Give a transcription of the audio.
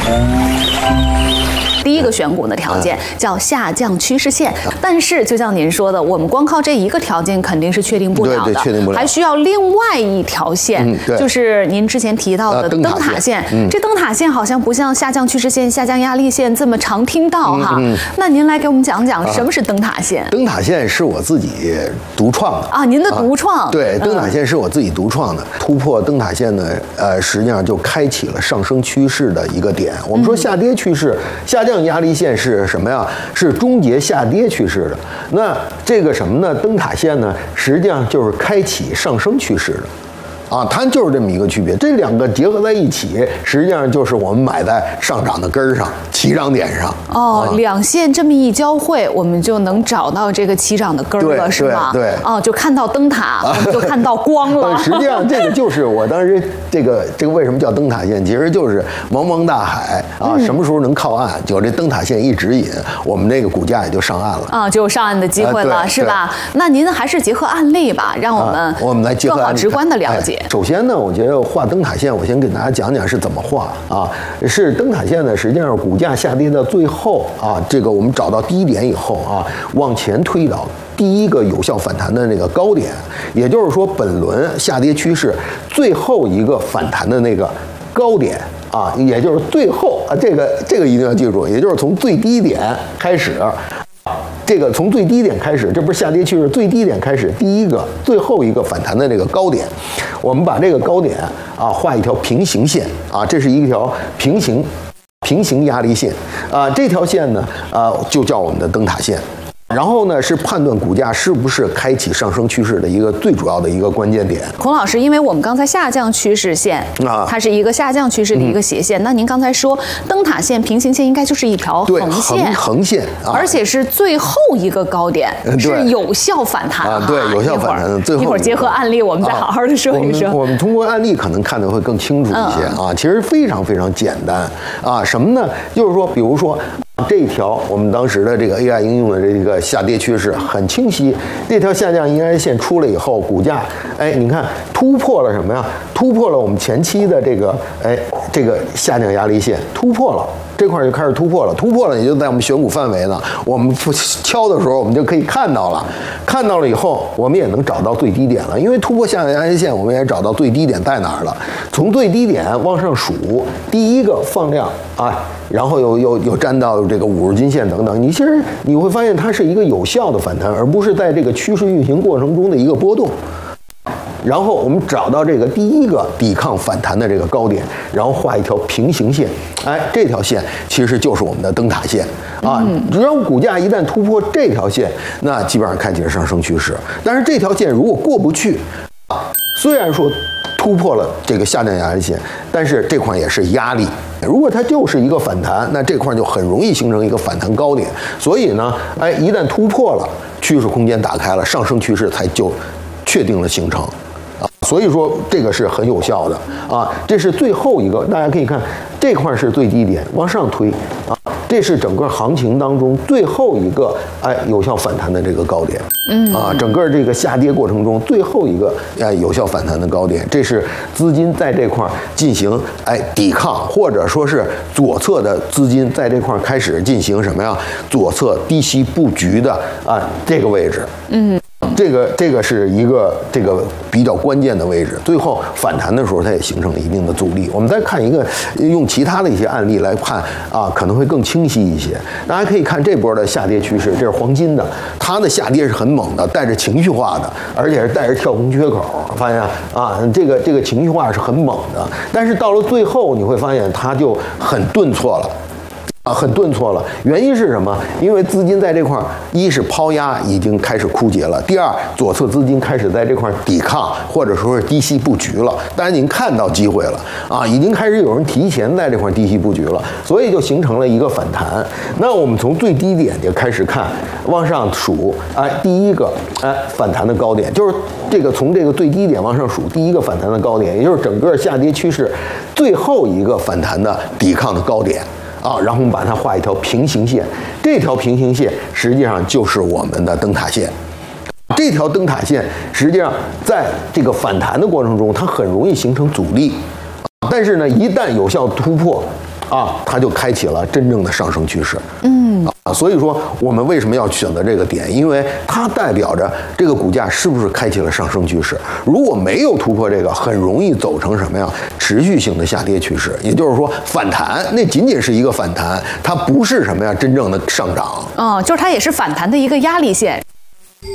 第一个选股的条件叫下降趋势线，但是就像您说的，我们光靠这一个条件肯定是确定不了的， 对，确定不了， 还需要另外一条线，就是您之前提到的灯塔线。这灯塔线好像不像下降趋势线、下降压力线这么常听到哈。那您来给我们讲讲什么是灯塔线？ 灯塔线是我自己独创的啊，您的独创。 对，灯塔线是我自己独创的。突破灯塔线呢，实际上就开启了上升趋势的一个点。我们说下跌趋势，下降压力线是什么呀？是终结下跌趋势的。那这个什么呢？灯塔线呢，实际上就是开启上升趋势的。啊，它就是这么一个区别，这两个结合在一起，实际上就是我们买在上涨的根儿上，起涨点上。 哦，两线这么一交汇，我们就能找到这个起涨的根儿了，是吗？ 对。 哦，就看到灯塔，我们就看到光了。 实际上，这个就是我当时这个为什么叫灯塔线，其实就是茫茫大海啊，什么时候能靠岸，有这灯塔线一指引，我们这个股价也就上岸了啊，就有上岸的机会了，是吧？那您还是结合案例吧，让我们来结合更好直观的了解。 首先呢，我觉得画灯塔线，我先给大家讲讲是怎么画啊。是灯塔线呢，实际上股价下跌到最后啊，这个我们找到低点以后啊，往前推导第一个有效反弹的那个高点，也就是说本轮下跌趋势最后一个反弹的那个高点啊，也就是最后啊，这个一定要记住，也就是从最低点开始。这个从最低点开始，这不是下跌趋势最低点开始，第一个最后一个反弹的这个高点，我们把这个高点啊画一条平行线啊，这是一条平行压力线啊，这条线呢就叫我们的灯塔线。然后呢，是判断股价是不是开启上升趋势的一个最主要的一个关键点。 孔老师，因为我们刚才下降趋势线啊，它是一个下降趋势的一个斜线，那您刚才说灯塔线、平行线应该就是一条横线， 横线， 而且是最后一个高点，是有效反弹啊，对，有效反弹的最后。 一会儿结合案例，我们再好好的说一说。 我们通过案例可能看得会更清楚一些啊，其实非常非常简单啊，什么呢？就是说，比如说。这一条我们当时的这个 AI 应用的这个下跌趋势很清晰，这条下降压力线出来以后，股价你看突破了什么呀？突破了我们前期的这个下降压力线，突破了。这块就开始突破了，也就在我们选股范围呢。我们敲的时候，我们就可以看到了，看到了以后，我们也能找到最低点了。因为突破下降压力线，我们也找到最低点在哪儿了。从最低点往上数，第一个放量啊，然后又沾到这个50均线等等。其实你会发现它是一个有效的反弹，而不是在这个趋势运行过程中的一个波动。然后我们找到这个第一个抵抗反弹的这个高点，然后画一条平行线，这条线其实就是我们的灯塔线啊。只要股价一旦突破这条线，那基本上开启了上升趋势。但是这条线如果过不去啊，虽然说突破了这个下降压力线，但是这块也是压力。如果它就是一个反弹，那这块就很容易形成一个反弹高点。所以呢，一旦突破了，趋势空间打开了，上升趋势才就确定了形成。所以说这个是很有效的啊，这是最后一个，大家可以看这块是最低点，往上推啊，这是整个行情当中最后一个有效反弹的这个高点，整个这个下跌过程中最后一个有效反弹的高点，这是资金在这块进行抵抗，或者说是左侧的资金在这块开始进行什么呀？左侧低吸布局的这个位置，这个是一个这个比较关键的位置，最后反弹的时候它也形成了一定的阻力。我们再看一个用其他的一些案例来看啊，可能会更清晰一些。大家可以看这波的下跌趋势，这是黄金的，它的下跌是很猛的，带着情绪化的，而且是带着跳空缺口。发现啊，这个情绪化是很猛的，但是到了最后你会发现它就很顿挫了。很顿挫了，原因是什么？因为资金在这块，一是抛压已经开始枯竭了，第二，左侧资金开始在这块抵抗，或者说是低吸布局了。大家已经看到机会了啊，已经开始有人提前在这块低吸布局了，所以就形成了一个反弹。那我们从最低点就开始看，往上数，第一个反弹的高点，就是这个从这个最低点往上数，第一个反弹的高点，也就是整个下跌趋势最后一个反弹的抵抗的高点。然后我们把它画一条平行线，这条平行线实际上就是我们的灯塔线。这条灯塔线实际上在这个反弹的过程中，它很容易形成阻力，但是呢，一旦有效突破， 它就开启了真正的上升趋势。所以说我们为什么要选择这个点？因为它代表着这个股价是不是开启了上升趋势。如果没有突破这个，很容易走成什么呀？持续性的下跌趋势。也就是说，反弹那仅仅是一个反弹，它不是什么呀？真正的上涨。 就是它也是反弹的一个压力线。